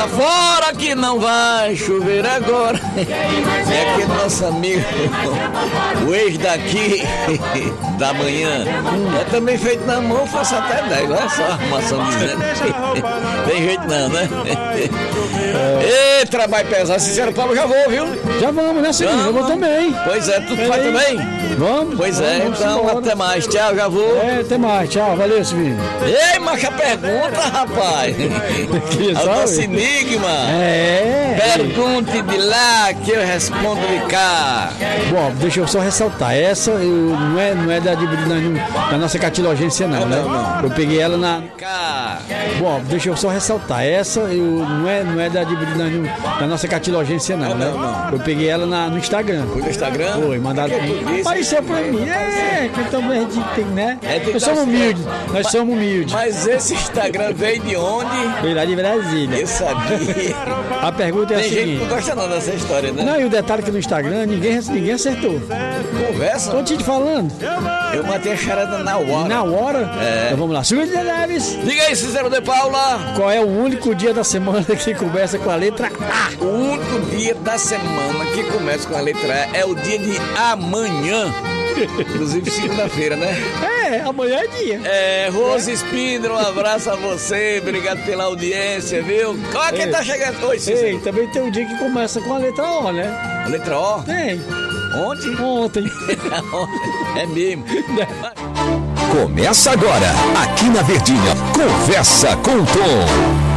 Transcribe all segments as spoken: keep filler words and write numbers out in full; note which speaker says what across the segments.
Speaker 1: pra fora que não vai chover agora. É aquele nosso amigo, o ex daqui, da manhã. É também feito na mão, faço até dez, olha só a arrumação dizendo. Tem jeito não, né? É. Ei, trabalho pesado, sincero, Paulo, já vou, viu?
Speaker 2: Já vamos, né, Cidinho? Eu vou também.
Speaker 1: Pois é, tu vai também?
Speaker 2: Vamos.
Speaker 1: Pois
Speaker 2: vamos,
Speaker 1: é,
Speaker 2: vamos
Speaker 1: então
Speaker 2: embora.
Speaker 1: até mais, tchau, já vou.
Speaker 2: É, até mais, tchau, valeu, Silvinho.
Speaker 1: Ei, macha pergunta, rapaz. É o nosso enigma.
Speaker 2: É.
Speaker 1: Pergunte de lá que eu respondo de cá.
Speaker 2: Bom, deixa eu só ressaltar, essa eu, não, é, não é da, de, da, da nossa cartilogência não, né? Eu peguei ela na...
Speaker 1: Cá.
Speaker 2: Bom, deixa eu só ressaltar, essa eu, não, é, não é da, de, da, da nossa cartilogência não, né? Eu peguei ela na, no Instagram.
Speaker 1: Foi no Instagram?
Speaker 2: Foi, mandaram. Apareceu pra mim. É, que também tem, né? Nós somos humildes, nós somos humildes.
Speaker 1: Mas esse Instagram veio de onde?
Speaker 2: Veio lá de Brasília.
Speaker 1: Eu sabia.
Speaker 2: A pergunta é a
Speaker 1: Tem gente que
Speaker 2: seguinte.
Speaker 1: não gosta não dessa história, né?
Speaker 2: Não, e o detalhe é que no Instagram ninguém, ninguém acertou.
Speaker 1: Conversa?
Speaker 2: Tô te falando.
Speaker 1: Eu matei a charada na hora.
Speaker 2: Na hora?
Speaker 1: É.
Speaker 2: Então vamos lá. Silvio de Neves.
Speaker 1: Diga aí, Cícero de Paula.
Speaker 2: Qual é o único dia da semana que começa com a letra A?
Speaker 1: O único dia da semana que começa com a letra A é o dia de amanhã. Inclusive segunda-feira, né?
Speaker 2: É, amanhã é dia.
Speaker 1: É, Rose Espíndola, um abraço a você, obrigado pela audiência, viu? Qual é quem tá chegando hoje, Cícero?
Speaker 2: Ei, também tem um dia que começa com a letra O, né?
Speaker 1: A letra O?
Speaker 2: Tem.
Speaker 1: Ontem?
Speaker 2: Ontem.
Speaker 1: É mesmo.
Speaker 3: Começa agora, aqui na Verdinha, Conversa com o Tom.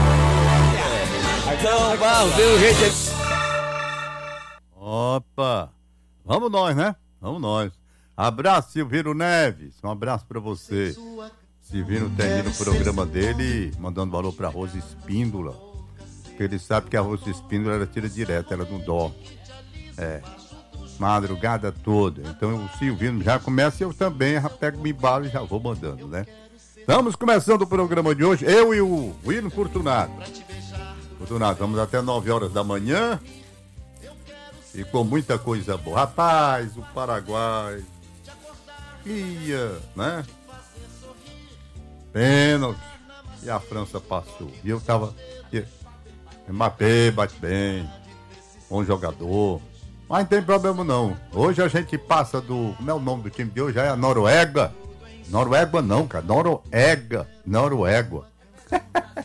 Speaker 1: Então, Barro, deu um jeito aí.
Speaker 4: Opa, vamos nós, né? Vamos nós. Abraço, Silvino Neves, um abraço pra você. Silvino termina o programa dele mandando valor pra Rose Espíndola, porque ele sabe que a Rose Espíndola ela tira direto, ela não dorme. É, madrugada toda. Então o Silvino já começa e eu também já pego me embalo e já vou mandando, né? Estamos começando o programa de hoje, eu e o William Fortunato. Fortunato, vamos até nove horas da manhã e com muita coisa boa. Rapaz, o Paraguai ia, né? Pênalti. E a França passou. E eu tava... Mbappé bate bem, bom jogador. Mas não tem problema não. Hoje a gente passa do... Como é o nome do time de hoje? É a Noruega. Noruega não, cara. Noruega. Noruega.